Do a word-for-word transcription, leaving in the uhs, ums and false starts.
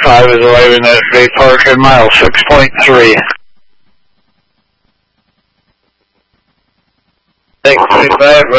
five is arriving at Bay Park in mile six point three. six point five.